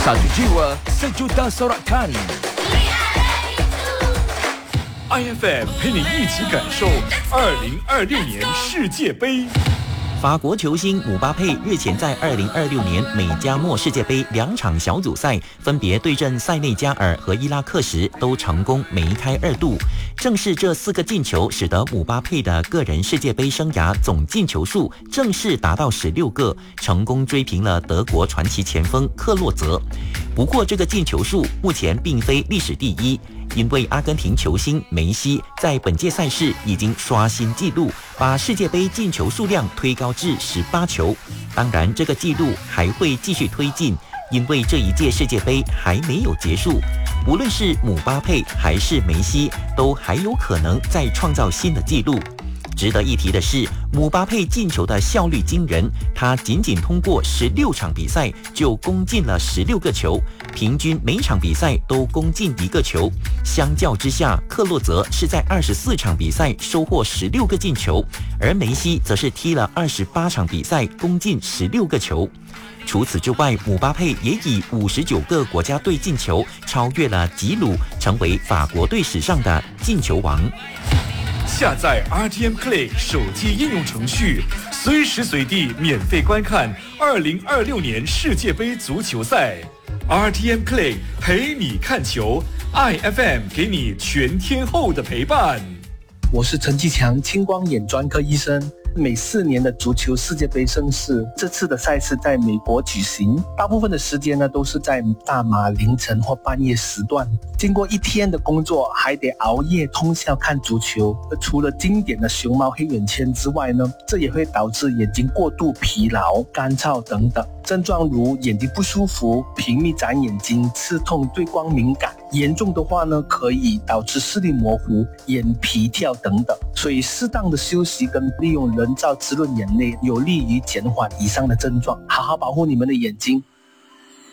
Satu jiwa, sejuta sorakan. IFM 陪你一起感受2026年世界杯。 法国球星姆巴佩日前在2026年美加墨世界杯2场小组赛分别对阵塞内加尔和伊拉克时都成功梅开2度。正是这4个进球使得姆巴佩的个人世界杯生涯总进球数正式达到16个，成功追平了德国传奇前锋克洛泽。不过这个进球数目前并非历史第一，因为阿根廷球星梅西在本届赛事已经刷新纪录，把世界杯进球数量推高至18球。当然这个纪录还会继续推进，因为这一届世界杯还没有结束，无论是姆巴佩还是梅西都还有可能再创造新的纪录。值得一提的是，姆巴佩进球的效率惊人，他仅通过16场比赛就攻进了16个球，平均每场比赛都攻进1个球。相较之下，克洛泽是在24场比赛收获16个进球，而梅西则是踢了28场比赛攻进16个球。除此之外，姆巴佩也以59个国家队进球超越了吉鲁，成为法国队史上的进球王。 下载 RTM Play 手机应用程序，随时随地免费观看2026年世界杯足球赛。RTM Play 陪你看球 ，IFM 给你全天候的陪伴。 我是陈继强，青光眼专科医生。每4年的足球世界杯盛事，这次的赛事在美国举行，大部分的时间呢都是在大马凌晨或半夜时段。经过1天的工作，还得熬夜通宵看足球。除了经典的熊猫黑眼圈之外呢，这也会导致眼睛过度疲劳、干燥等等症状，如眼睛不舒服、频密眨眼睛、刺痛、对光敏感。严重的话呢，可以导致视力模糊、眼皮跳等等。所以适当的休息跟利用人造滋润眼泪，有利于减缓以上的症状。好好保护你们的眼睛。